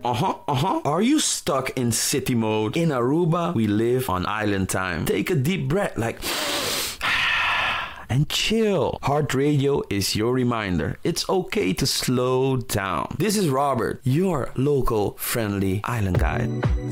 Are you stuck in city mode? In Aruba, we live on island time. Take a deep breath, like and chill. Heart Radio is your reminder. It's okay to slow down. This is Robert, your local friendly island guide.